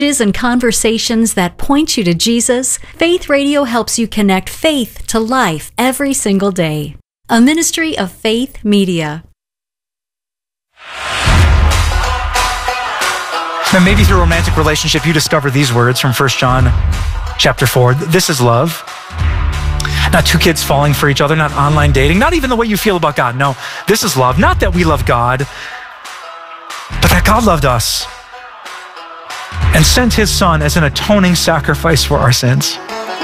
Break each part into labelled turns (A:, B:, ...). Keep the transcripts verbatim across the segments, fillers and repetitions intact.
A: And conversations that point you to Jesus, Faith Radio helps you connect faith to life every single day. A ministry of Faith Media.
B: Now, maybe through a romantic relationship, you discover these words from First John chapter four. This is love. Not two kids falling for each other, not online dating, not even the way you feel about God. No, this is love. Not that we love God, but that God loved us and sent his son as an atoning sacrifice for our sins.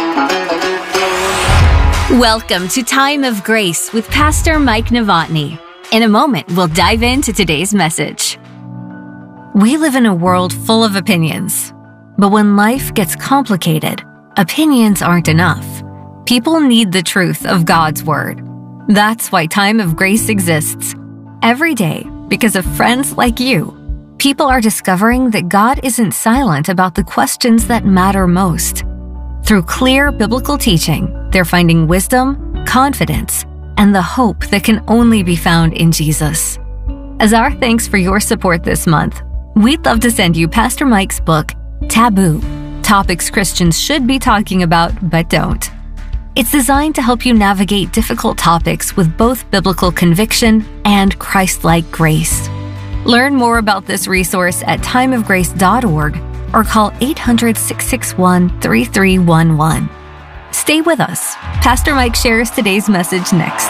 C: Welcome to Time of Grace with Pastor Mike Novotny. In a moment, we'll dive into today's message. We live in a world full of opinions, but when life gets complicated, opinions aren't enough. People need the truth of God's Word. That's why Time of Grace exists. Every day, because of friends like you, people are discovering that God isn't silent about the questions that matter most. Through clear biblical teaching, they're finding wisdom, confidence, and the hope that can only be found in Jesus. As our thanks for your support this month, we'd love to send you Pastor Mike's book, Taboo: Topics Christians Should Be Talking About But Don't. It's designed to help you navigate difficult topics with both biblical conviction and Christ-like grace. Learn more about this resource at time of grace dot org or call eight hundred, six six one, three three one one. Stay with us. Pastor Mike shares today's message next.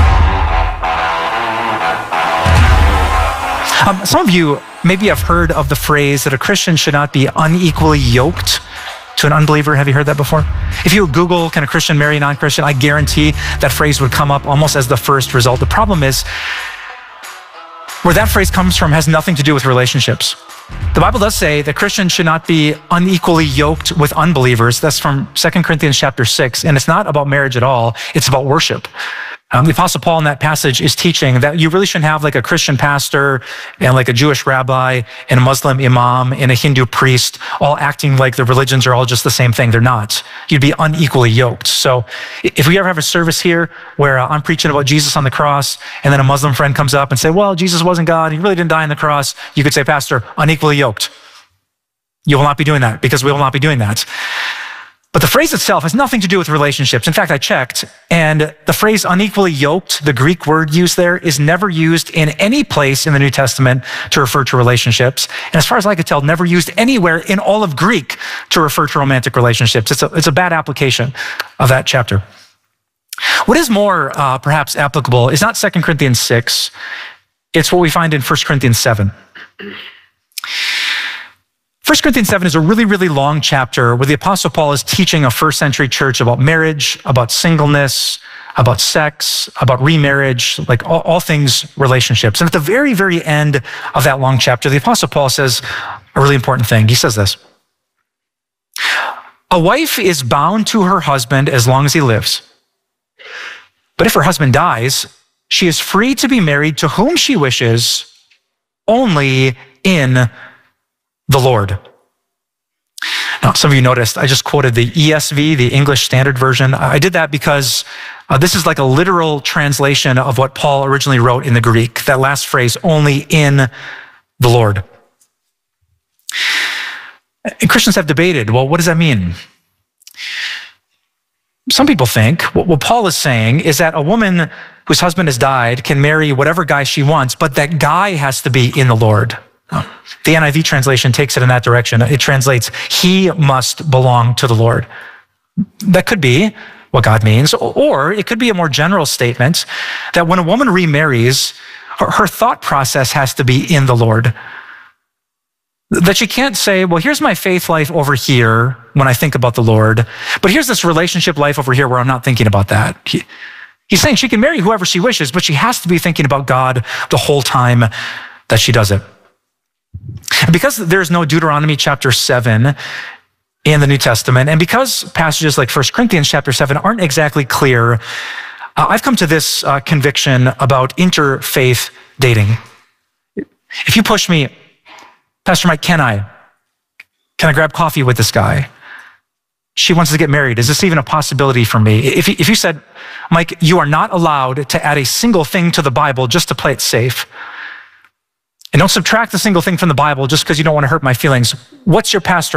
B: Um, some of you maybe have heard of the phrase that a Christian should not be unequally yoked to an unbeliever. Have you heard that before? If you Google, can a Christian marry a non-Christian? I guarantee that phrase would come up almost as the first result. The problem is, where that phrase comes from has nothing to do with relationships. The Bible does say that Christians should not be unequally yoked with unbelievers. That's from Second Corinthians chapter six, and it's not about marriage at all. It's about worship. Um, the Apostle Paul in that passage is teaching that you really shouldn't have like a Christian pastor and like a Jewish rabbi and a Muslim imam and a Hindu priest all acting like the religions are all just the same thing. They're not. You'd be unequally yoked. So if we ever have a service here where uh, I'm preaching about Jesus on the cross and then a Muslim friend comes up and say, well, Jesus wasn't God. He really didn't die on the cross. You could say, Pastor, unequally yoked. You will not be doing that because we will not be doing that. But the phrase itself has nothing to do with relationships. In fact, I checked, and the phrase unequally yoked, the Greek word used there, is never used in any place in the New Testament to refer to relationships. And as far as I could tell, never used anywhere in all of Greek to refer to romantic relationships. It's a, it's a bad application of that chapter. What is more uh, perhaps applicable is not Second Corinthians six. It's what we find in First Corinthians seven. First Corinthians seven is a really, really long chapter where the Apostle Paul is teaching a first century church about marriage, about singleness, about sex, about remarriage, like all, all things relationships. And at the very, very end of that long chapter, the Apostle Paul says a really important thing. He says this: a wife is bound to her husband as long as he lives. But if her husband dies, she is free to be married to whom she wishes, only in the Lord. Now, some of you noticed I just quoted the E S V, the English Standard Version. I did that because uh, this is like a literal translation of what Paul originally wrote in the Greek, that last phrase, only in the Lord. And Christians have debated, well, what does that mean? Some people think what, what Paul is saying is that a woman whose husband has died can marry whatever guy she wants, but that guy has to be in the Lord. The N I V translation takes it in that direction. It translates, he must belong to the Lord. That could be what God means, or it could be a more general statement that when a woman remarries, her, her thought process has to be in the Lord. That she can't say, well, here's my faith life over here when I think about the Lord, but here's this relationship life over here where I'm not thinking about that. He, he's saying she can marry whoever she wishes, but she has to be thinking about God the whole time that she does it. Because there's no Deuteronomy chapter seven in the New Testament, and because passages like First Corinthians chapter seven aren't exactly clear, uh, I've come to this uh, conviction about interfaith dating. If you push me, Pastor Mike, can I? Can I grab coffee with this guy? She wants to get married. Is this even a possibility for me? If you, if you said, Mike, you are not allowed to add a single thing to the Bible just to play it safe, And don't subtract a single thing from the Bible just because you don't want to hurt my feelings. What's your pastor